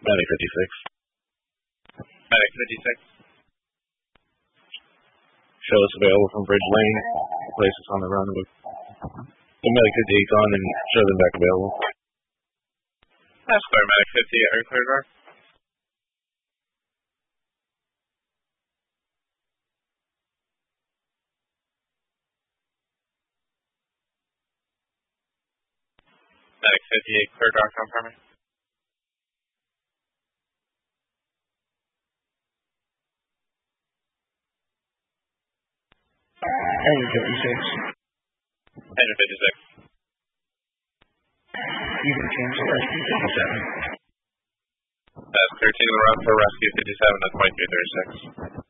Medic 56. Medic 56. Show us available from Bridge Lane. Place us on the run with the Medic 58 on and show them back available. That's clear, Medic 58. Are you clear, Gar? Medic 58, clear, Gar, confirming. Engine 56. Engine 56. You can change the rescue 57. That's clear, team on the run for rescue 57, that's 2336.